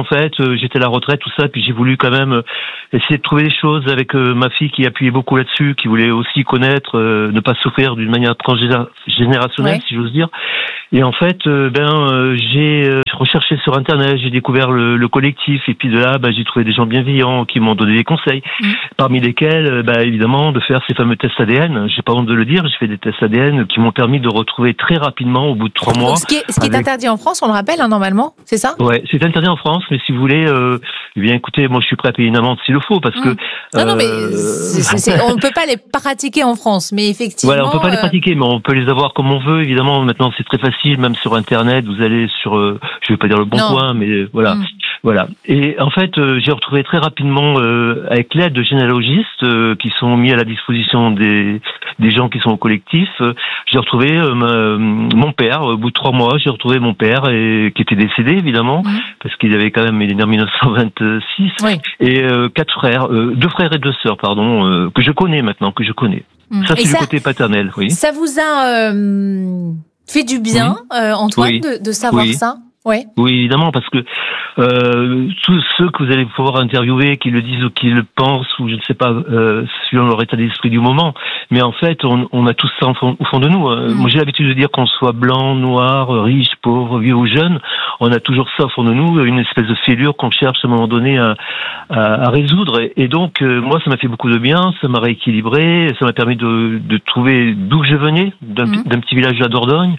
euh, j'étais à la retraite, tout ça, puis j'ai voulu quand même euh, essayer de trouver des choses avec euh, ma fille qui appuyait beaucoup là-dessus, qui voulait aussi connaître, euh, ne pas souffrir d'une manière transgénérationnelle, ouais. si j'ose dire. Et en fait, euh, ben, euh, j'ai euh, recherché sur Internet, j'ai découvert le, le collectif, et puis de là, ben, j'ai trouvé des gens bienveillants qui m'ont donné des conseils, mmh. parmi lesquels, euh, ben, évidemment, de faire ces fameux tests A D N. J'ai pas honte de le dire, j'ai fait des tests A D N qui m'ont permis de retrouver très rapidement, au bout de trois mois. Ce qui est, ce qui avec... est interdit en France, on le rappelle, hein, normalement, c'est ça? Ouais, c'est interdit en France, mais si vous voulez, euh, eh bien, écoutez, moi, je suis prêt à payer une amende s'il le faut, parce mmh. que. Non, euh... non, mais c'est, c'est, c'est, on ne peut pas les pratiquer en France, mais effectivement. Voilà, on peut pas euh... les pratiquer, mais on peut les avoir comme on veut. Évidemment, maintenant, c'est très facile, même sur Internet, vous allez sur, euh, je vais pas dire le bon non. coin, mais voilà, mmh. voilà. Et en fait, euh, j'ai retrouvé très rapidement, euh, avec l'aide de généalogistes euh, qui sont mis à la disposition des des gens qui sont au collectif, euh, j'ai retrouvé euh, ma, mon père. Au bout de trois mois, j'ai retrouvé mon père et qui était décédé évidemment, mmh. parce qu'il avait quand même, il est né en dix-neuf cent vingt-six, oui. et euh, quatre frères, euh, deux frères et deux sœurs, pardon, euh, que je connais maintenant, que je connais. Mmh. Ça, c'est et du ça, côté paternel, oui. Ça vous a euh, fait du bien, oui. euh, Antoine, oui. de, de savoir oui. ça? Ouais. Oui, évidemment, parce que euh, tous ceux que vous allez pouvoir interviewer, qui le disent ou qui le pensent, ou je ne sais pas, euh, suivant leur état d'esprit du moment, mais en fait, on, on a tous ça au fond, au fond de nous. Mmh. Moi, j'ai l'habitude de dire qu'on soit blanc, noir, riche, pauvre, vieux ou jeune, on a toujours ça au fond de nous, une espèce de fêlure qu'on cherche à un moment donné à, à, à résoudre. Et, et donc, euh, moi, ça m'a fait beaucoup de bien, ça m'a rééquilibré, ça m'a permis de, de trouver d'où je venais, d'un, mmh. d'un petit village de la Dordogne.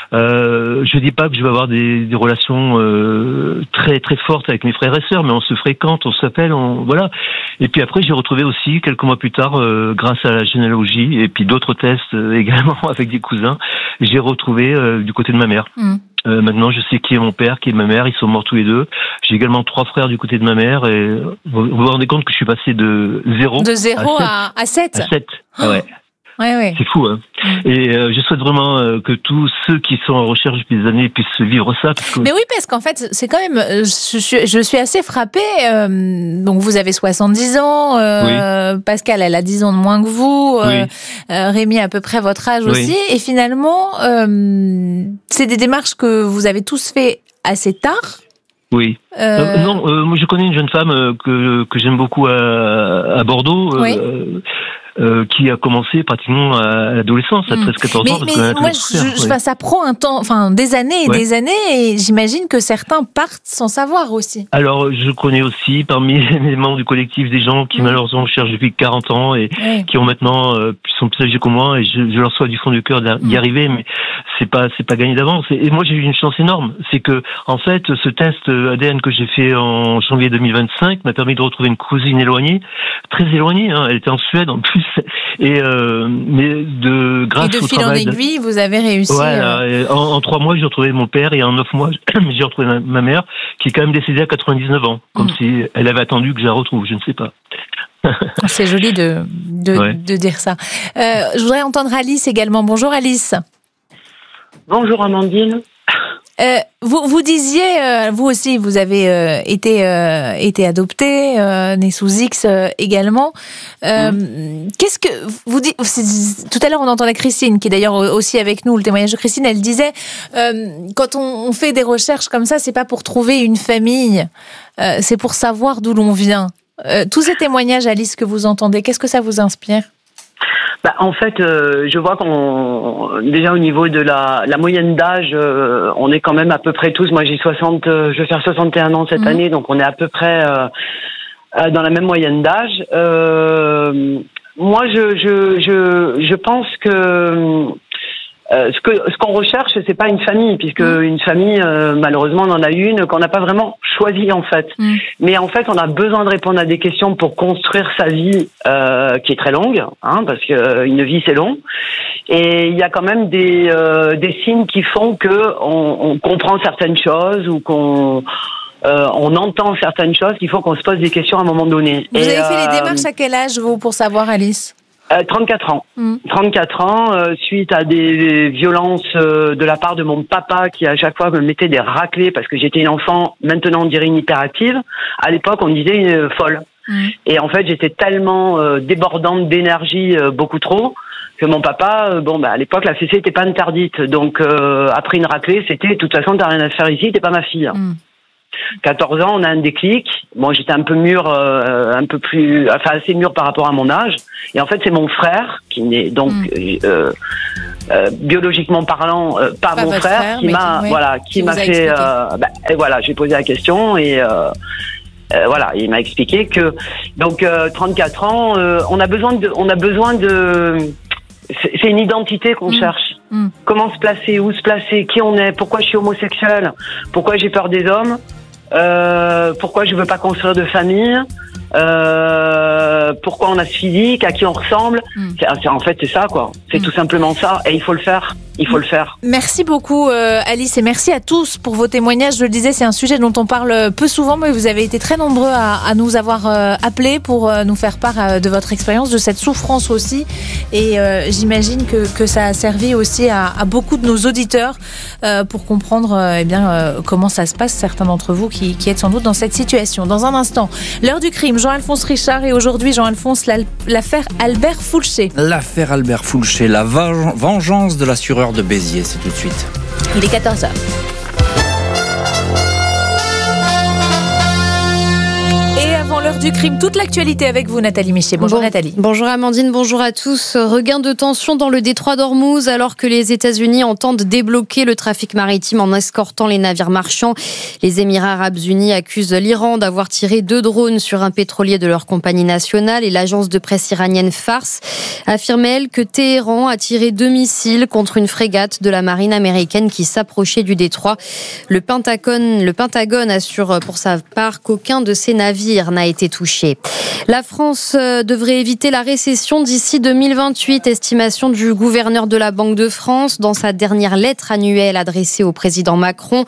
Euh, je dis pas que je vais avoir des, des relations Euh, très très forte avec mes frères et sœurs, mais on se fréquente, on s'appelle, on voilà. Et puis après, j'ai retrouvé aussi quelques mois plus tard, euh, grâce à la généalogie et puis d'autres tests euh, également avec des cousins, j'ai retrouvé euh, du côté de ma mère. Mmh. Euh, maintenant, je sais qui est mon père, qui est ma mère. Ils sont morts tous les deux. J'ai également trois frères du côté de ma mère, et vous vous rendez compte que je suis passé de zéro de zéro à, à sept. À sept. Ah ouais. Ouais, ouais. C'est fou, hein. Et euh, je souhaite vraiment euh, que tous ceux qui sont en recherche depuis des années puissent vivre ça. Parce que... Mais oui, parce qu'en fait, c'est quand même, je suis, je suis assez frappée. Euh, donc, vous avez soixante-dix ans, euh, oui. Pascal, elle a dix ans de moins que vous, euh, oui. euh, Rémi à peu près votre âge oui. aussi. Et finalement, euh, c'est des démarches que vous avez tous fait assez tard. Oui. Euh... Euh, non, euh, moi je connais une jeune femme euh, que que j'aime beaucoup à, à Bordeaux. Oui. Euh, Euh, qui a commencé pratiquement à l'adolescence, à treize quatorze ans. Mais, parce mais moi, je, je, ouais. ça prend un temps, enfin des années et ouais. des années, et j'imagine que certains partent sans savoir aussi. Alors, je connais aussi parmi les membres du collectif des gens qui mmh. malheureusement cherchent depuis quarante ans et ouais. qui ont maintenant euh, sont plus âgés que moi, et je, je leur souhaite du fond du cœur d'y mmh. arriver, mais c'est pas c'est pas gagné d'avance. Et moi, j'ai eu une chance énorme, c'est que en fait, ce test A D N que j'ai fait en janvier deux mille vingt-cinq m'a permis de retrouver une cousine éloignée, très éloignée. Hein, elle était en Suède en plus. Et euh, mais de grâce et de au fil travail en aiguille, vous avez réussi. Voilà, euh... en, en trois mois, j'ai retrouvé mon père, et en neuf mois, j'ai retrouvé ma, ma mère, qui est quand même décédée à quatre-vingt-dix-neuf ans, comme mmh. si elle avait attendu que je la retrouve. Je ne sais pas. C'est joli de de, ouais. de dire ça. Euh, je voudrais entendre Alice également. Bonjour Alice. Bonjour Amandine. Euh, vous, vous disiez, euh, vous aussi, vous avez euh, été, euh, été adopté, euh, né sous X euh, également. Euh, mmh. Qu'est-ce que vous dites? Tout à l'heure, on entendait Christine, qui est d'ailleurs aussi avec nous, le témoignage de Christine. Elle disait, euh, quand on, on fait des recherches comme ça, c'est pas pour trouver une famille, euh, c'est pour savoir d'où l'on vient. Euh, tous ces témoignages, Alice, que vous entendez, qu'est-ce que ça vous inspire? Bah, en fait, euh, je vois qu'on déjà au niveau de la, la moyenne d'âge, euh, on est quand même à peu près tous. Moi, j'ai soixante, euh, je vais faire soixante et un ans cette mmh. année, donc on est à peu près euh, euh, dans la même moyenne d'âge. Euh, moi, je, je, je, je pense que Euh, ce que ce qu'on recherche, c'est pas une famille, puisque mmh. une famille, euh, malheureusement, on en a une qu'on n'a pas vraiment choisie en fait. Mmh. Mais en fait, on a besoin de répondre à des questions pour construire sa vie, euh, qui est très longue, hein, parce que euh, une vie c'est long. Et il y a quand même des euh, des signes qui font que on, on comprend certaines choses ou qu'on euh, on entend certaines choses qu'il faut qu'on se pose des questions à un moment donné. Vous Et, avez fait euh, les démarches à quel âge, vous, pour savoir, Alice? Euh, trente-quatre ans. Mmh. trente-quatre ans, euh, suite à des violences euh, de la part de mon papa qui à chaque fois me mettait des raclées parce que j'étais une enfant, maintenant on dirait une hyperactive. À l'époque on disait une euh, folle. Mmh. Et en fait j'étais tellement euh, débordante d'énergie, euh, beaucoup trop, que mon papa, euh, bon bah à l'époque la fessée était pas interdite. Donc euh, après une raclée c'était de toute façon t'as rien à faire ici, t'es pas ma fille. Mmh. quatorze ans, on a un déclic. Bon, j'étais un peu mûr, euh, un peu plus, enfin assez mûr par rapport à mon âge. Et en fait, c'est mon frère qui n'est donc mmh. euh, euh, biologiquement parlant euh, pas, pas mon frère, frère qui m'a, qui, ouais, voilà, qui, qui m'a fait. Euh, bah, et voilà, j'ai posé la question et. Euh, Euh, voilà, il m'a expliqué que donc euh, trente-quatre ans, euh, on a besoin de, on a besoin de, c'est, c'est une identité qu'on mmh. cherche. Mmh. Comment se placer, où se placer, qui on est, pourquoi je suis homosexuel, pourquoi j'ai peur des hommes, euh, pourquoi je veux pas construire de famille, euh, pourquoi on a ce physique, à qui on ressemble. Mmh. C'est, c'est, en fait, c'est ça quoi. C'est mmh. tout simplement ça, et il faut le faire. Il faut le faire. Merci beaucoup euh, Alice et merci à tous pour vos témoignages. Je le disais, c'est un sujet dont on parle peu souvent, mais vous avez été très nombreux à, à nous avoir euh, appelés pour euh, nous faire part euh, de votre expérience, de cette souffrance aussi. Et euh, j'imagine que, que ça a servi aussi à, à beaucoup de nos auditeurs euh, pour comprendre euh, eh bien, euh, comment ça se passe, certains d'entre vous qui, qui êtes sans doute dans cette situation. Dans un instant, l'heure du crime, Jean-Alphonse Richard, et aujourd'hui Jean-Alphonse, l'affaire Albert Foulché. L'affaire Albert Foulché, la vengeance de l'assureur de Béziers, c'est tout de suite. Il est quatorze heures. L'heure du crime, toute l'actualité avec vous Nathalie Michet. Bonjour bon, Nathalie. Bonjour Amandine, bonjour à tous. Regain de tension dans le détroit d'Ormuz alors que les États-Unis entendent débloquer le trafic maritime en escortant les navires marchands. Les Émirats arabes unis accusent l'Iran d'avoir tiré deux drones sur un pétrolier de leur compagnie nationale et l'agence de presse iranienne Fars affirme elle que Téhéran a tiré deux missiles contre une frégate de la marine américaine qui s'approchait du détroit. Le Pentagone, le Pentagone assure pour sa part qu'aucun de ces navires n'a été touché. La France devrait éviter la récession d'ici deux mille vingt-huit, estimation du gouverneur de la Banque de France dans sa dernière lettre annuelle adressée au président Macron.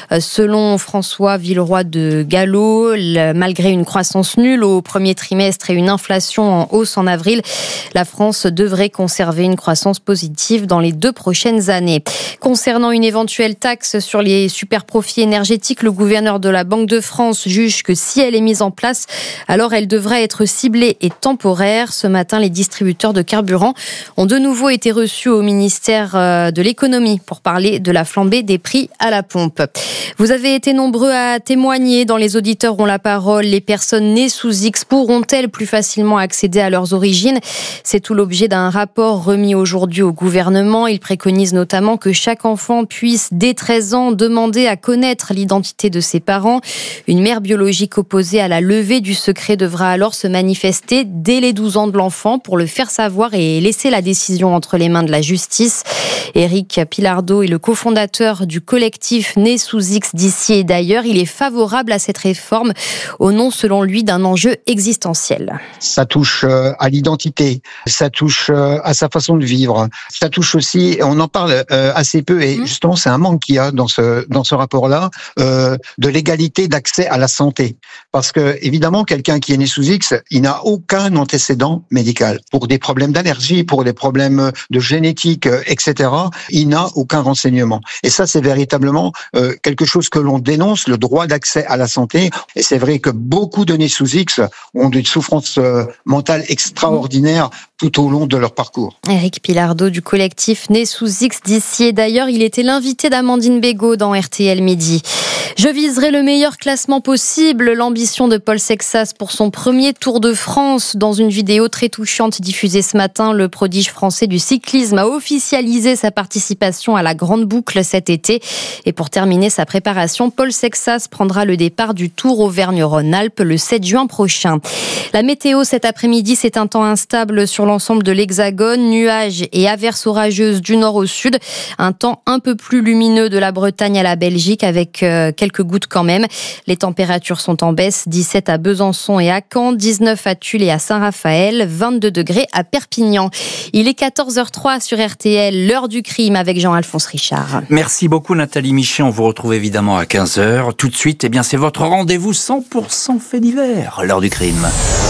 Selon François Villeroy de Gallo, malgré une croissance nulle au premier trimestre et une inflation en hausse en avril, la France devrait conserver une croissance positive dans les deux prochaines années. Concernant une éventuelle taxe sur les superprofits énergétiques, le gouverneur de la Banque de France juge que si elle est mise en place, alors elle devrait être ciblée et temporaire. Ce matin, les distributeurs de carburant ont de nouveau été reçus au ministère de l'économie pour parler de la flambée des prix à la pompe. Vous avez été nombreux à témoigner. Dans Les auditeurs ont la parole. Les personnes nées sous X pourront-elles plus facilement accéder à leurs origines ? C'est tout l'objet d'un rapport remis aujourd'hui au gouvernement. Il préconise notamment que chaque enfant puisse, dès treize ans, demander à connaître l'identité de ses parents. Une mère biologique opposée à la levée du secret devra alors se manifester dès les douze ans de l'enfant pour le faire savoir et laisser la décision entre les mains de la justice. Éric Pilardeau est le cofondateur du collectif Né sous X d'ici et d'ailleurs. Il est favorable à cette réforme au nom, selon lui, d'un enjeu existentiel. Ça touche à l'identité, ça touche à sa façon de vivre, ça touche aussi, on en parle assez peu et justement c'est un manque qu'il y a dans ce, dans ce rapport-là, euh, de l'égalité d'accès à la santé. Parce que évidemment, quelqu'un qui est né sous X, il n'a aucun antécédent médical. Pour des problèmes d'allergie, pour des problèmes de génétique, et cetera, il n'a aucun renseignement. Et ça, c'est véritablement euh, quelque chose que l'on dénonce, le droit d'accès à la santé. Et c'est vrai que beaucoup de nés sous X ont des souffrances euh, mentales extraordinaires tout au long de leur parcours. Éric Pilardeau du collectif Né sous X d'ici et d'ailleurs, il était l'invité d'Amandine Bégaud dans R T L Midi. Je viserai le meilleur classement possible, l'ambition de Paul Sexas pour son premier Tour de France. Dans une vidéo très touchante diffusée ce matin, le prodige français du cyclisme a officialisé sa participation à la Grande Boucle cet été. Et pour terminer sa préparation, Paul Sexas prendra le départ du Tour Auvergne-Rhône-Alpes le sept juin prochain. La météo cet après-midi, c'est un temps instable sur l'ensemble de l'Hexagone, nuages et averses orageuses du nord au sud. Un temps un peu plus lumineux de la Bretagne à la Belgique avec euh, quelques gouttes quand même. Les températures sont en baisse, dix-sept à Besançon et à Caen, dix-neuf à Tulle et à Saint-Raphaël, vingt-deux degrés à Perpignan. Il est quatorze heures zéro trois sur R T L, l'heure du crime avec Jean-Alphonse Richard. Merci beaucoup Nathalie Michet, on vous retrouve évidemment à quinze heures. Tout de suite, eh bien, c'est votre rendez-vous cent pour cent fait divers, l'heure du crime.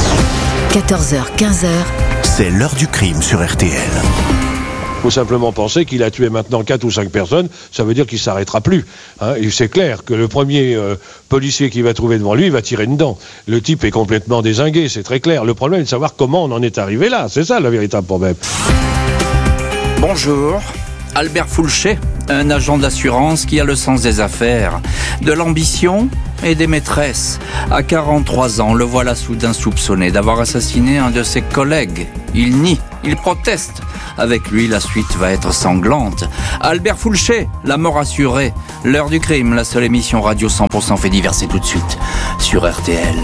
quatorze heures, quinze heures. C'est l'heure du crime sur R T L. Il faut simplement penser qu'il a tué maintenant quatre ou cinq personnes, ça veut dire qu'il ne s'arrêtera plus. Hein. Et c'est clair que le premier euh, policier qu'il va trouver devant lui, il va tirer dedans. Le type est complètement dézingué, c'est très clair. Le problème est de savoir comment on en est arrivé là, c'est ça le véritable problème. Bonjour, Albert Foulché, un agent d'assurance qui a le sens des affaires, de l'ambition et des maîtresses. À quarante-trois ans, le voilà soudain soupçonné d'avoir assassiné un de ses collègues. Il nie, il proteste. Avec lui, la suite va être sanglante. Albert Foulcher, la mort assurée. L'heure du crime, la seule émission radio cent pour cent fait divers, c'est tout de suite sur R T L.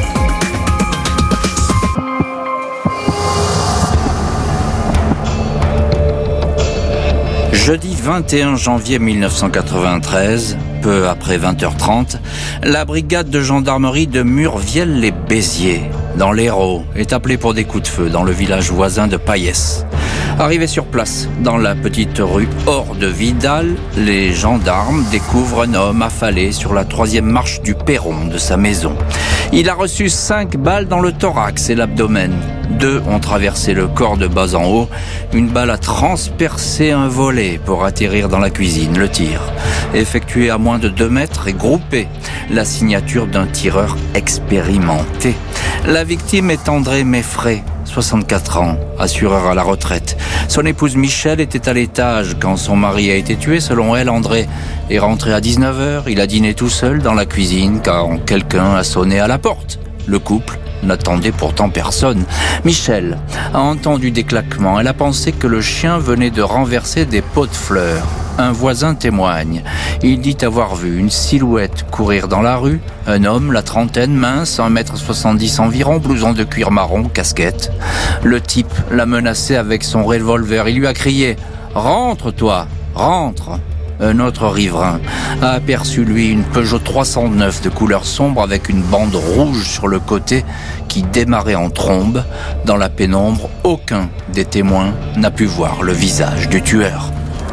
Jeudi vingt et un janvier mille neuf cent quatre-vingt-treize, peu après vingt heures trente, la brigade de gendarmerie de Murviel-les-Béziers, dans l'Hérault, est appelée pour des coups de feu dans le village voisin de Paillès. Arrivés sur place, dans la petite rue hors de Vidal, les gendarmes découvrent un homme affalé sur la troisième marche du perron de sa maison. Il a reçu cinq balles dans le thorax et l'abdomen. Deux ont traversé le corps de bas en haut. Une balle a transpercé un volet pour atterrir dans la cuisine. Le tir, effectué à moins de deux mètres, est groupé. La signature d'un tireur expérimenté. La victime est André Meffray, soixante-quatre ans, assureur à la retraite. Son épouse Michel était à l'étage quand son mari a été tué. Selon elle, André est rentré à dix-neuf heures. Il a dîné tout seul dans la cuisine quand quelqu'un a sonné à la porte. Le couple n'attendait pourtant personne. Michel a entendu des claquements. Elle a pensé que le chien venait de renverser des pots de fleurs. Un voisin témoigne. Il dit avoir vu une silhouette courir dans la rue. Un homme, la trentaine, mince, un mètre soixante-dix environ, blouson de cuir marron, casquette. Le type l'a menacé avec son revolver. Il lui a crié « Rentre, toi, rentre !» Un autre riverain a aperçu, lui, une Peugeot trois cent neuf de couleur sombre avec une bande rouge sur le côté qui démarrait en trombe. Dans la pénombre, aucun des témoins n'a pu voir le visage du tueur.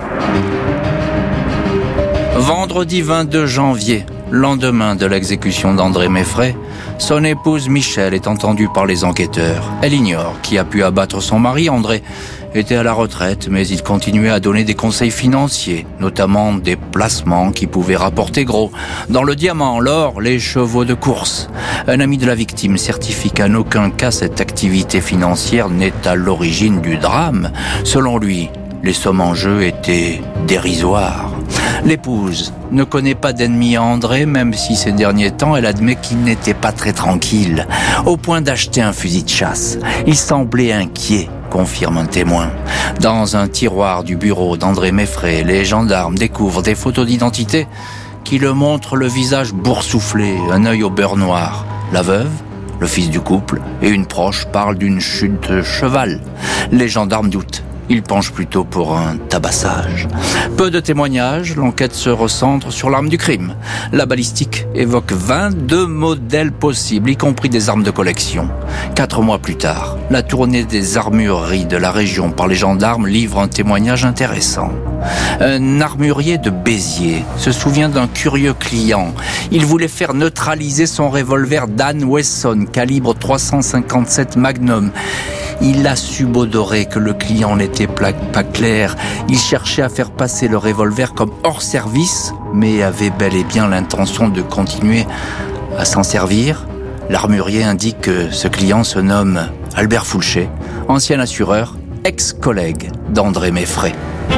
Vendredi vingt-deux janvier, lendemain de l'exécution d'André Meffray, son épouse Michel est entendue par les enquêteurs. Elle ignore qui a pu abattre son mari. André était à la retraite, mais il continuait à donner des conseils financiers, notamment des placements qui pouvaient rapporter gros. Dans le diamant, l'or, les chevaux de course. Un ami de la victime certifie qu'en aucun cas cette activité financière n'est à l'origine du drame. Selon lui, les sommes en jeu étaient dérisoires. L'épouse ne connaît pas d'ennemi à André, même si ces derniers temps, elle admet qu'il n'était pas très tranquille, au point d'acheter un fusil de chasse. Il semblait inquiet, confirme un témoin. Dans un tiroir du bureau d'André Meffray, les gendarmes découvrent des photos d'identité qui le montrent le visage boursouflé, un œil au beurre noir. La veuve, le fils du couple et une proche parlent d'une chute de cheval. Les gendarmes doutent. Il penche plutôt pour un tabassage. Peu de témoignages, l'enquête se recentre sur l'arme du crime. La balistique évoque vingt-deux modèles possibles, y compris des armes de collection. Quatre mois plus tard, la tournée des armureries de la région par les gendarmes livre un témoignage intéressant. Un armurier de Béziers se souvient d'un curieux client. Il voulait faire neutraliser son revolver Dan Wesson, calibre trois cent cinquante-sept Magnum. Il a subodoré que le client n'était pas clair. Il cherchait à faire passer le revolver comme hors service, mais avait bel et bien l'intention de continuer à s'en servir. L'armurier indique que ce client se nomme Albert Foulcher, ancien assureur, ex-collègue d'André Meffray.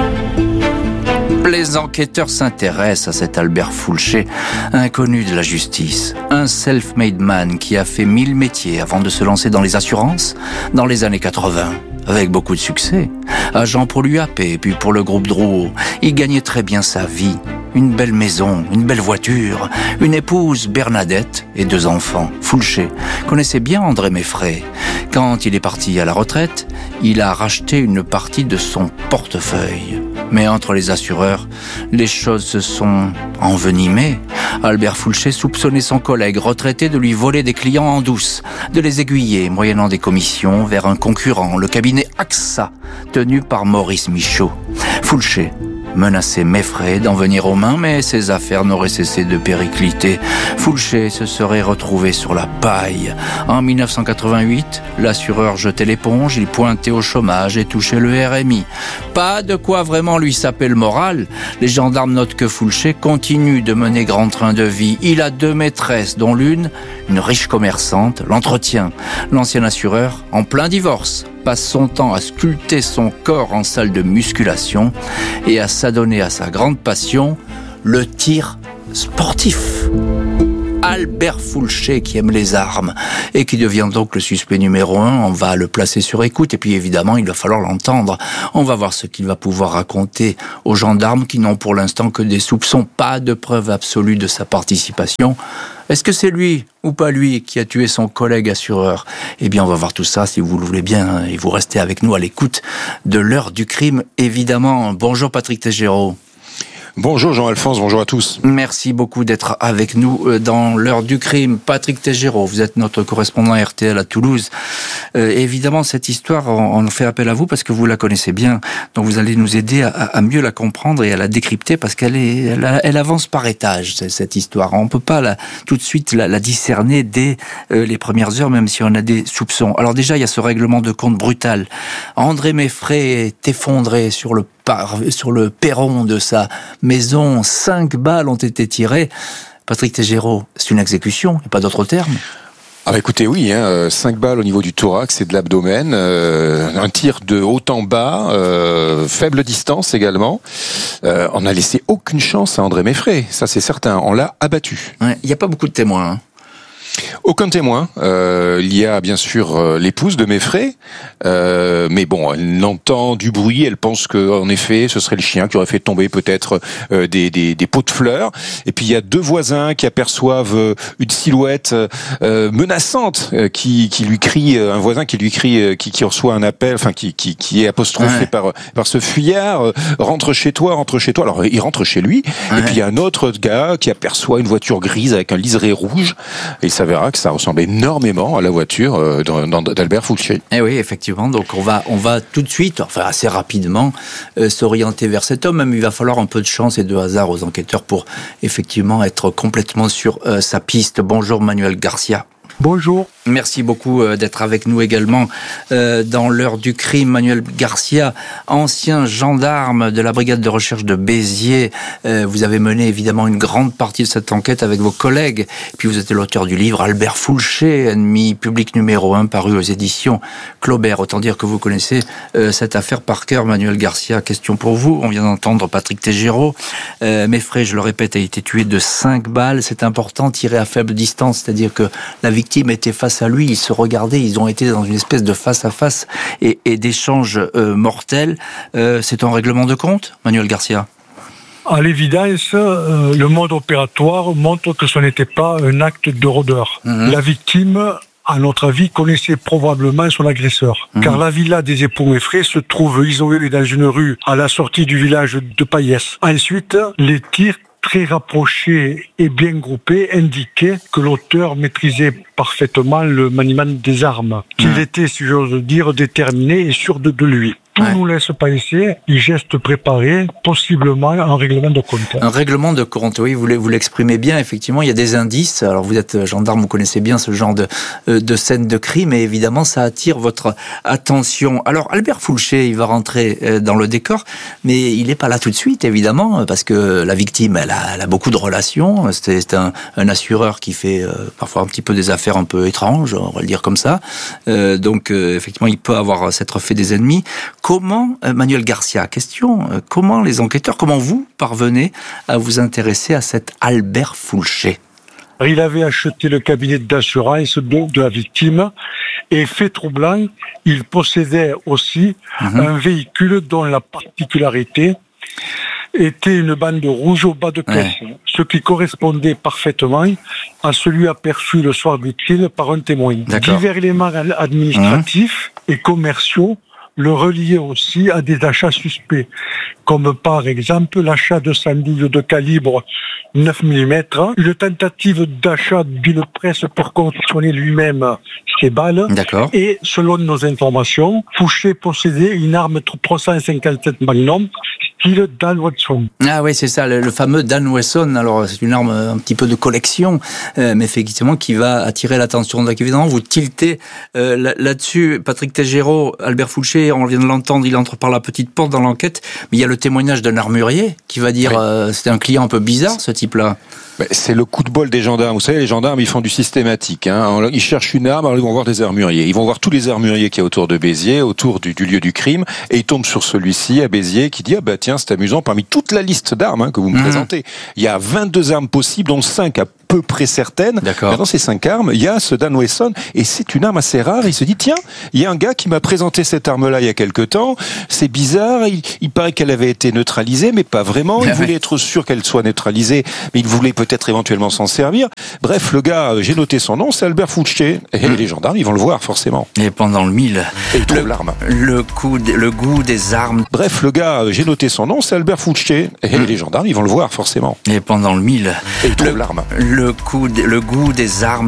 Les enquêteurs s'intéressent à cet Albert Foulcher, inconnu de la justice. Un self-made man qui a fait mille métiers avant de se lancer dans les assurances dans les années quatre-vingts. Avec beaucoup de succès. Agent pour l'U A P, puis pour le groupe Drouot. Il gagnait très bien sa vie. Une belle maison, une belle voiture, une épouse, Bernadette, et deux enfants. Foulcher connaissait bien André Meffray. Quand il est parti à la retraite, il a racheté une partie de son portefeuille. Mais entre les assureurs, les choses se sont envenimées. Albert Foulcher soupçonnait son collègue retraité de lui voler des clients en douce, de les aiguiller, moyennant des commissions, vers un concurrent, le cabinet A X A, tenu par Maurice Michaud. Foulcher menaçait Meffray d'en venir aux mains, mais ses affaires n'auraient cessé de péricliter. Foulcher se serait retrouvé sur la paille. En mille neuf cent quatre-vingt-huit, l'assureur jetait l'éponge, il pointait au chômage et touchait le R M I. Pas de quoi vraiment lui saper le moral. Les gendarmes notent que Foulcher continue de mener grand train de vie. Il a deux maîtresses, dont l'une, une riche commerçante, l'entretient. L'ancien assureur, en plein divorce, passe son temps à sculpter son corps en salle de musculation et à s'adonner à sa grande passion, le tir sportif. Albert Foulcher, qui aime les armes et qui devient donc le suspect numéro un. On va le placer sur écoute et puis évidemment il va falloir l'entendre. On va voir ce qu'il va pouvoir raconter aux gendarmes qui n'ont pour l'instant que des soupçons, pas de preuve absolue de sa participation. Est-ce que c'est lui ou pas lui qui a tué son collègue assureur ? Eh bien, on va voir tout ça, si vous le voulez bien, et vous restez avec nous à l'écoute de l'heure du crime, évidemment. Bonjour Patrick Tégéraud. Bonjour Jean-Alphonse, bonjour à tous. Merci beaucoup d'être avec nous dans l'heure du crime. Patrick Tégéraud, vous êtes notre correspondant R T L à Toulouse. Euh, évidemment, cette histoire, on, on fait appel à vous parce que vous la connaissez bien. Donc vous allez nous aider à, à mieux la comprendre et à la décrypter parce qu'elle est, elle, elle avance par étages, cette histoire. On ne peut pas la, tout de suite la, la discerner dès euh, les premières heures, même si on a des soupçons. Alors déjà, il y a ce règlement de compte brutal. André Meffray est effondré sur le Par, sur le perron de sa maison, cinq balles ont été tirées. Patrick Tégéraud, c'est une exécution, et pas d'autre terme. Ah bah écoutez, oui, hein, cinq balles au niveau du thorax et de l'abdomen, euh, un tir de haut en bas, euh, faible distance également. Euh, on n'a laissé aucune chance à André Meffray, ça c'est certain, on l'a abattu. Il ouais, n'y a pas beaucoup de témoins, hein. Aucun témoin. Euh, il y a bien sûr euh, l'épouse de Meffray, euh, mais bon, elle entend du bruit, elle pense que en effet, ce serait le chien qui aurait fait tomber peut-être euh, des, des, des pots de fleurs. Et puis il y a deux voisins qui aperçoivent euh, une silhouette euh, menaçante euh, qui, qui lui crie, euh, un voisin qui lui crie, euh, qui, qui reçoit un appel, enfin qui, qui, qui est apostrophé ouais. par par ce fuyard. Euh, rentre chez toi, rentre chez toi. Alors il rentre chez lui. Ouais. Et puis il y a un autre gars qui aperçoit une voiture grise avec un liseré rouge. Et il s'avérera que ça ressemble énormément à la voiture d'Albert Foulcher. Eh oui, effectivement. Donc on va, on va tout de suite, enfin assez rapidement, euh, s'orienter vers cet homme. Même il va falloir un peu de chance et de hasard aux enquêteurs pour effectivement être complètement sur euh, sa piste. Bonjour Manuel Garcia. Bonjour. Merci beaucoup d'être avec nous également euh, dans l'heure du crime. Manuel Garcia, ancien gendarme de la brigade de recherche de Béziers. Euh, vous avez mené évidemment une grande partie de cette enquête avec vos collègues. Et puis vous êtes l'auteur du livre Albert Foulcher, ennemi public numéro un, paru aux éditions Claubert. Autant dire que vous connaissez euh, cette affaire par cœur. Manuel Garcia, question pour vous. On vient d'entendre Patrick Tégéraud. Euh, Meffray, je le répète, a été tué de cinq balles. C'est important, tiré à faible distance, c'est-à-dire que la victime était face à lui, ils se regardaient, ils ont été dans une espèce de face-à-face et, et d'échange euh, mortel. Euh, c'est un règlement de compte, Manuel Garcia ? À l'évidence, euh, le mode opératoire montre que ce n'était pas un acte de rôdeur. Mmh. La victime, à notre avis, connaissait probablement son agresseur. Mmh. Car la villa des époux Meffray se trouve isolée dans une rue à la sortie du village de Paillès. Ensuite, les tirs très rapprochés et bien groupés indiquaient que l'auteur maîtrisait parfaitement le maniement des armes, qu'il mmh. était, si j'ose dire, déterminé et sûr de, de lui. Tout ouais. nous laisse penser, les gestes préparés, possiblement un règlement de compte. Un règlement de compte, oui, vous, vous l'exprimez bien, effectivement, il y a des indices. Alors vous êtes gendarme, vous connaissez bien ce genre de, de scène de crime, et évidemment ça attire votre attention. Alors Albert Foulcher, il va rentrer dans le décor, mais il n'est pas là tout de suite, évidemment, parce que la victime, elle a, elle a beaucoup de relations. C'est, c'est un, un assureur qui fait euh, parfois un petit peu des affaires un peu étranges, on va le dire comme ça. Euh, donc euh, effectivement, il peut avoir s'être fait des ennemis. Comment, Manuel Garcia, question, comment les enquêteurs, comment vous parvenez à vous intéresser à cet Albert Foulcher ? Il avait acheté le cabinet d'assurance de, de la victime et, fait troublant, il possédait aussi mmh. un véhicule dont la particularité était une bande rouge au bas de caisse, ouais. ce qui correspondait parfaitement à celui aperçu le soir du crime par un témoin. D'accord. Divers éléments administratifs mmh. et commerciaux le relier aussi à des achats suspects, comme par exemple l'achat de sandwiches de calibre neuf millimètres, une tentative d'achat d'une presse pour confectionner lui-même ses balles, D'accord. et selon nos informations, Foulcher possédait une arme trois cent cinquante-sept Magnum, style Dan Wesson. Ah oui, c'est ça, le, le fameux Dan Wesson. Alors c'est une arme un petit peu de collection, euh, mais effectivement qui va attirer l'attention. Donc évidemment, vous tiltez euh, là, là-dessus. Patrick Tégéraud, Albert Foulcher, on vient de l'entendre, il entre par la petite porte dans l'enquête, mais il y a le témoignage d'un armurier qui va dire, oui. euh, c'était un client un peu bizarre, ce type-là. C'est le coup de bol des gendarmes. Vous savez, les gendarmes, ils font du systématique. Hein. Ils cherchent une arme, alors ils vont voir des armuriers. Ils vont voir tous les armuriers qu'il y a autour de Béziers, autour du, du lieu du crime, et ils tombent sur celui-ci à Béziers qui dit « Ah bah tiens, c'est amusant, parmi toute la liste d'armes hein, que vous me mmh. présentez, il y a vingt-deux armes possibles, dont cinq à peu près certaine. D'accord. Dans ces cinq armes, il y a ce Dan Wesson, et c'est une arme assez rare. Il se dit, tiens, il y a un gars qui m'a présenté cette arme-là il y a quelque temps. C'est bizarre. Il, il paraît qu'elle avait été neutralisée, mais pas vraiment. Il voulait être sûr qu'elle soit neutralisée, mais il voulait peut-être éventuellement s'en servir. Bref, le gars, j'ai noté son nom, c'est Albert Fuchs. Et mmh. les gendarmes, ils vont le voir, forcément. Et pendant le mille, et ils trouvent l'arme. Le, coup de, le goût des armes. Bref, le gars, j'ai noté son nom, c'est Albert Fuchs. Et mmh. les gendarmes, ils vont le voir, forcément. Et pendant le mille, et ils trouvent l'arme. Le, coup de, le goût des armes.